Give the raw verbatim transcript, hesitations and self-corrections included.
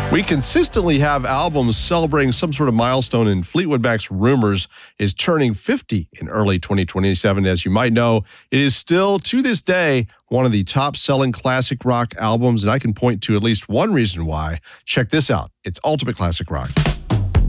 We consistently have albums celebrating some sort of milestone, and Fleetwood Mac's Rumours is turning fifty in early twenty twenty-seven. As you might know, it is still, to this day, one of the top-selling classic rock albums, and I can point to at least one reason why. Check this out. It's Ultimate Classic Rock.